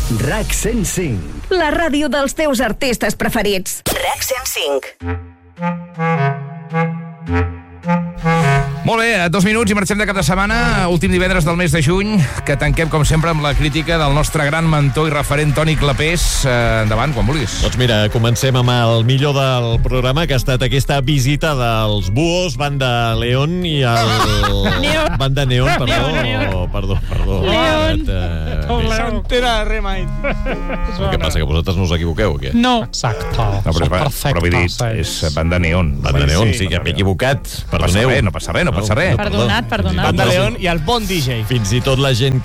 RAC 105. La ràdio dels teus artistes preferits. RAC 105. Molt bé, 2 minuts i marxem de cap de setmana. Últim divendres del mes de juny, que tanquem, com sempre, amb la crítica del nostre gran mentor i referent Toni Clapés. Endavant, quan vulguis. Doncs mira, comencem amb el millor del programa, que ha estat aquesta visita dels Búhos, Banda León i el... Banda Neón, perdó. León. S'entera de res mai. Què passa, que vosaltres no us equivoqueu o què? No. Exacte. No, però he dit, és Banda Neón. Banda Neón, sí, que m'he equivocat. Perdoneu. No passa res. Perdonat. Banda León i el bon DJ. Fins i tot la gent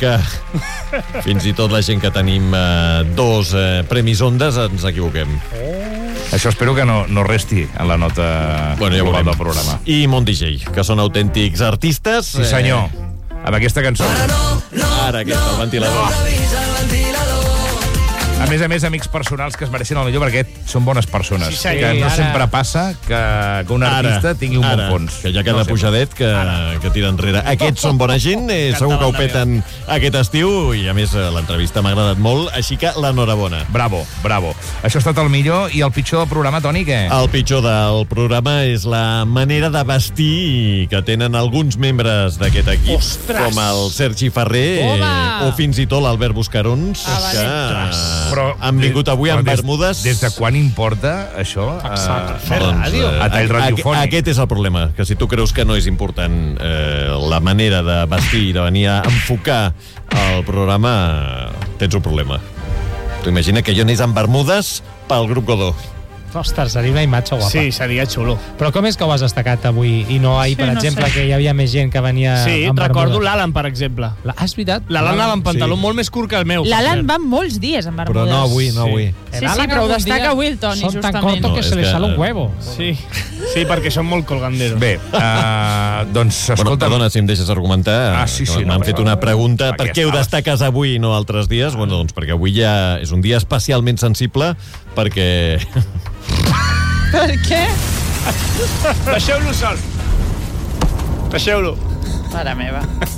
que tenim 2 premis Ondes ens equivoquem. Això espero que no resti en la nota global del programa. I Mon DJ, que són autèntics artistes. Sí, senyor. Amb aquesta cançó. Ara aquesta, el ventilador. A més, amics personals que es mereixen el millor perquè són bones persones. Sí, que no sempre passa que un artista tingui un bon fons. Que ja cada pujadet que tira enrere. Aquests són bona gent, segur que ho peten aquest estiu i a més l'entrevista m'ha agradat molt, així que l'enhorabona. Bravo. Això ha estat el millor i el pitjor del programa, Toni, què? El pitjor del programa és la manera de vestir que tenen alguns membres d'aquest equip. Ostres! Com el Sergi Ferrer o fins i tot l'Albert Buscarons, que han vingut avui amb bermudes. Des de quan importa això? Exacte. Fer ràdio. A tall radiofònic. Aquest és el problema, que si tu creus que no és important la manera de vestir i de venir a enfocar el programa, tens un problema. Tu imagina que jo anés amb bermudes pel grup Godó. Ostres, seria una imatge guapa. Sí, seria xulo. Però com és que ho has destacat avui i no ahir, per exemple, que hi havia més gent que venia amb bermudes? Sí, recordo l'Alan, per exemple. És veritat? L'Alan anava amb pantaló molt més curt que el meu. L'Alan va molts dies amb bermudes. Però no avui. Sí, però ho destaca avui el Toni, justament. Són tan cortos que se les sale un huevo. Sí, perquè són molt colganderos. Bé, doncs, escolta... Bueno, perdona, si em deixes argumentar. Sí. M'han fet una pregunta. Per què ho destaques avui i no altres dies? Bueno, doncs perquè avui ja és un dia especialment sensible, perquè... Per què? Deixeu-lo sol. Deixeu-lo. Mare meva.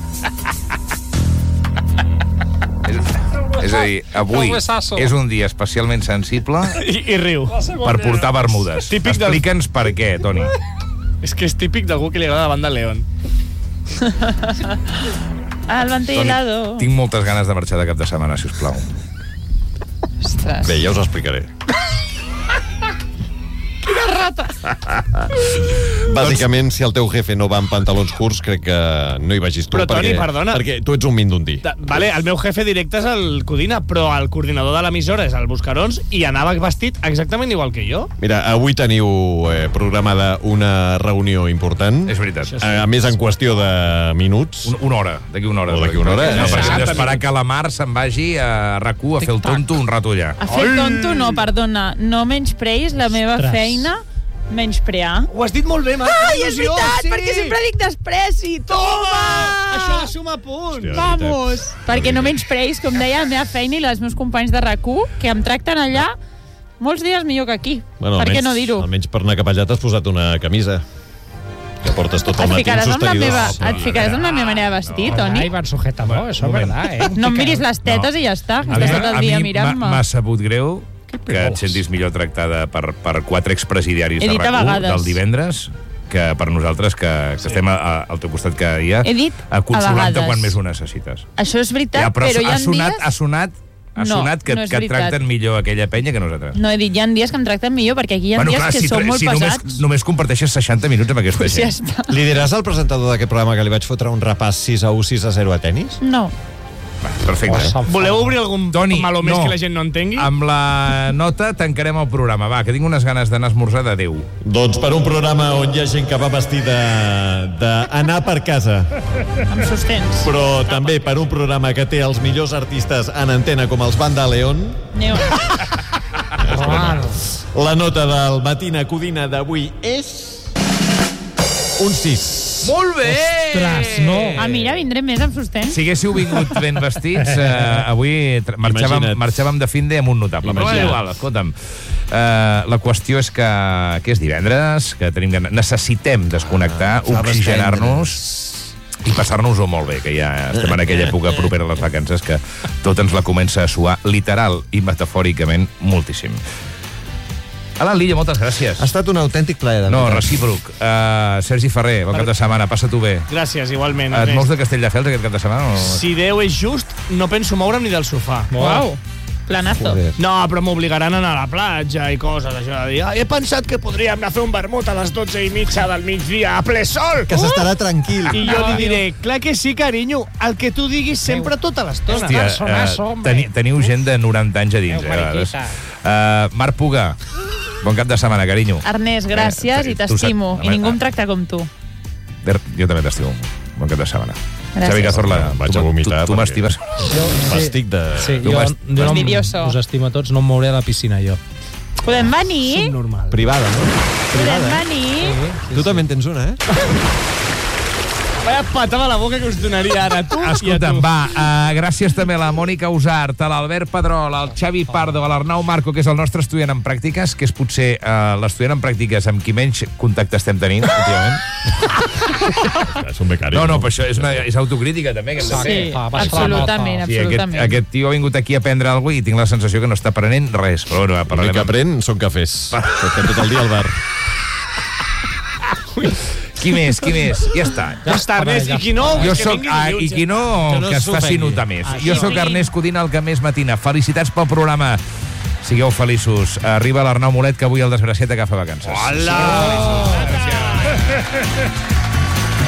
És a dir, avui és un dia especialment sensible I riu. per portar bermudes. Explica'ns per què, Toni. És que és típic d'algú que li agrada la Banda León. El ventilador. Toni, tinc moltes ganes de marxar de cap de setmana, si us plau. Ostres. Bé, ja us explicaré. Bàsicament, si el teu jefe no va amb pantalons curts, crec que no hi vagis tu. Però, Toni, perdona. Perquè tu ets un mindundí. Vale, el meu jefe directe és el Codina, però el coordinador de l'emissora és el Buscarons i anava vestit exactament igual que jo. Mira, avui teniu programada una reunió important. És veritat. A més, en qüestió de minuts. Una hora, d'aquí una hora. O d'aquí una hora. No, perquè hem d'esperar que la Mar se'n vagi a RAC1 a fer el tonto un rato allà. A fer tonto no, perdona. No menyspreis la meva feina. Menysprear. Ho has dit molt bé, Marc. Ai, és veritat, perquè sempre dic despreci. Toma! Això de suma punts. Vamos! Perquè no menyspreis, com deia, la meva feina i els meus companys de RAC1, que em tracten allà molts dies millor que aquí. Bueno, per què no dir-ho? Almenys per anar cap allà t'has posat una camisa que portes tot el matí en sostenidors. Et ficaràs en la meva manera de vestir, Toni? Ai, van sujetador, això és veritat, No em miris les tetes i ja està. Estàs tot el dia mirant-me. M'ha sabut greu que et sentis millor tractada per 4 expresidiaris de He dit a RAC1 vegades. del divendres que per nosaltres que estem al teu costat cada dia He dit a consolant-te vegades. quan més ho necessites. Això és veritat, però hi ha dies... Ha sonat que no és et tracten veritat. millor aquella penya que nosaltres. No he dit, hi ha dies que em tracten millor, perquè aquí hi ha dies que són molt pesats. Només comparteixes 60 minuts amb aquesta Ja gent. està. Li diràs al presentador d'aquest programa que li vaig fotre un repàs 6-1, 6-0 a tenis? No. Perfecte. Voleu obrir algun Toni, meló més que la gent no entengui? Amb la nota tancarem el programa. Va, que tinc unes ganes d'anar a esmorzar de Déu. Doncs per un programa on hi ha gent que va vestida d'anar per casa. Em sostens. Però també per un programa que té els millors artistes en antena com els Banda León. Neon. La nota del Matina Codina d'avui és un 6. Molt bé! Ostres, no. Ah, mira, vindré més amb sostens. Si haguéssiu vingut ben vestits, avui marxàvem de fin de amb un notable. Però igual, escolta'm, la qüestió és que és divendres, que necessitem desconnectar, oxigenar-nos. i passar-nos-ho molt bé, que ja estem en aquella època propera a les vacances que tot ens la comença a suar literal i metafòricament moltíssim. Alan Lilla, moltes gràcies. Ha estat un autèntic plaer. No, recíproc. Sergi Ferrer, bon cap de setmana, passa-t'ho bé. Gràcies, igualment. Et mous de Castelldefels aquest cap de setmana? O... Si Déu és just, no penso moure'm ni del sofà. Uau, planazo. No, però m'obligaran a anar a la platja i coses, això de dir, he pensat que podríem anar a fer un vermut a les 12:30 del migdia a ple sol. Que s'estarà tranquil. I jo li diré, clar que sí, carinyo, el que tu diguis sempre tota l'estona. Hòstia, teniu gent de 90 anys a dins, a vegades. Marc Puga, bon cap de setmana, carinyo. Ernest, gràcies i t'estimo. I ningú em tracta com tu. Jo també t'estimo. Bon cap de setmana. Gràcies. Xavi Cazorla, Vaig a vomitar. Tu m'estimes? M'estic de... Sí, jo Envidioso. us estimo a tots, no em mouré a la piscina, jo. Podem venir? Normal. Privada, no? Podem venir? Tu també en tens una, Vaya patada a la boca que us donaria ara tu i a Escolta'm, tu. va, gràcies també a la Mònica Usart, a l'Albert Pedrol, al Xavi Pardo, a l'Arnau Marco, que és el nostre estudiant en pràctiques, que és potser l'estudiant en pràctiques amb qui menys contacte estem tenint, últimament. Són becaris. No, però això és autocrítica, també, que hem de fer. Sí, absolutament, Sí, absolutament. aquest tio ha vingut aquí a aprendre alguna cosa i tinc la sensació que no està aprenent res. Però bueno, El parlarem que aprèn són cafès. Estem tot el dia al bar. Qui més? Ja està. Ja està, Ernest, i qui no, Jo que soc, vingui dilluns. i qui no, que es faci notar més. Jo sóc Ernest Codina, el que més matina. Felicitats pel programa. Sigueu feliços. Arriba l'Arnau Molet, que avui el desgraciat agafa vacances. Hola! Sigueu feliços. Gràcies.